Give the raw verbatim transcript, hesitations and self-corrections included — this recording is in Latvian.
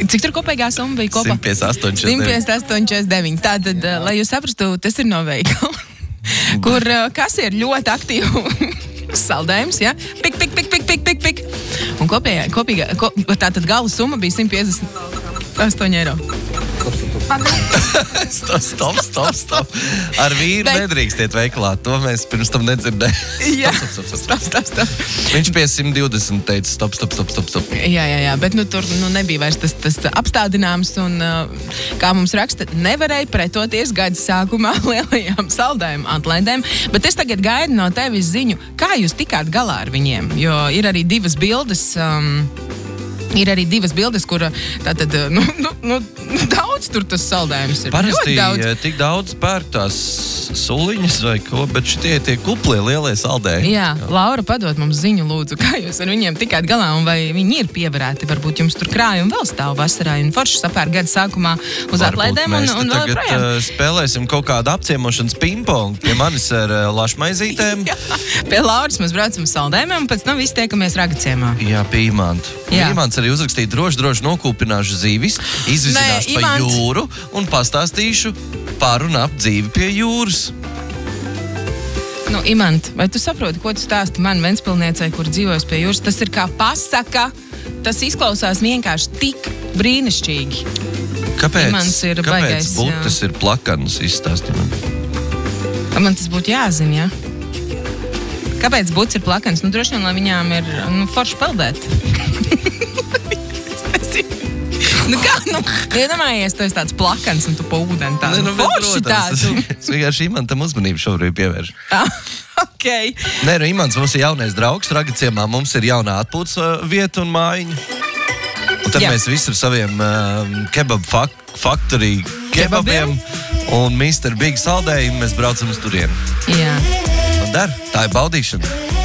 Cik tur kopīgā summa bija kopā? simt piecdesmit astoņi simt piecdesmit astoņi četrdesmit deviņi. Tātad, jā. Lai jūs saprastu, tas ir no veikala, kur kas ir ļoti aktīvu saldējums, ja? Pik, pik, pik, pik, pik, pik, pik. Un kopējā, kopīgā, ko, tātad gala summa bija simt piecdesmit astoņi eiro. Stop, stop, stop, stop. Ar vīru Bet... nedrīkstiet veikalā. To mēs pirms tam nedzirdējām. Jā, stop, stop, stop, stop, stop. Viņš pie simt divdesmit teica stop, stop, stop, stop, stop. Jā, jā, jā, bet nu, tur nu, nebija vairs tas, tas apstādināms un, uh, kā mums raksta, nevarēja pretoties gada sākumā lielajām saldējuma atlaidēm. Bet es tagad gaidu no tevis ziņu, kā jūs tikāt galā ar viņiem, jo ir arī divas bildes... Um, Ir arī divas bildes, kur tātad, nu, nu, nu, daudz tur tas saldējums ir. Parasti daudz. tik daudz pērk tās suliņas vai ko, bet šitie tie kuplie lielie saldējumi. Jā, Laura, padod mums ziņu, lūdzu, kā jūs ar viņiem tikāt galā un vai viņi ir pievarēti. Varbūt jums tur krājumi vēl stāv vasarā un forši sapēr gada sākumā uz Varbūt atlaidēm un, un vēl tagad projām. uh, spēlēsim kaut kādu apciemošanas pingpong. Pie manis ar uh, lašmaizītēm. Jā, pie Lauras mēs braucam uz saldējumiem un pēc tam visi tiekamies Ragaciemā. Jā, pie Imanta. Jā. Imants arī uzrakstīja droši, droši nokūpināšu zīvis, izvizināšu Nē, pa Imants. jūru un pastāstīšu par un ap dzīvi pie jūras. Nu, Imant, vai tu saproti, ko tu stāsti man Ventspilniecei, kur dzīvojas pie jūras? Tas ir kā pasaka, tas izklausās vienkārši tik brīnišķīgi. Kāpēc, Imants ir kāpēc baigais, butas ir plakanas, izstāsti man? Man tas būtu jāzina, jā. Kāpēc buts ir plakans? Nu, droši vien, lai viņām ir nu, forši peldēt. nu, kā, nu, iedomājies, tu esi tāds plakans un tu pa ūdeni tādu. Ne, nu, forši protams, tādu. Es, es vienkārši Imantam uzmanību šobrīd pievēršu. Ah, ok. Nē, nu, Imants mums ir jaunais draugs Ragaciemā, mums ir jaunā atpūtas uh, vieta un mājiņa. Un tad Jā. mēs visi ar saviem uh, kebab fak factory kebabiem un mister Big saldējumu mēs braucam uz turienu. Jā. Un dar, tā ir baudīšana.